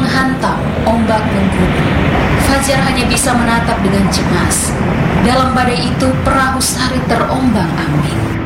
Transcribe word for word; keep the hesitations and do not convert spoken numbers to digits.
menghantam ombak menggunung. Fajar hanya bisa menatap dengan cemas. Dalam badai itu perahu Sari terombang-ambing.